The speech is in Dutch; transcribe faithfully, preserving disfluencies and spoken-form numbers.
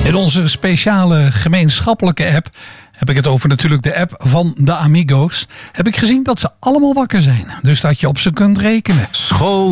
In onze speciale gemeenschappelijke app, heb ik het over natuurlijk de app van de Amigo's, heb ik gezien dat ze allemaal wakker zijn. Dus dat je op ze kunt rekenen. Schoon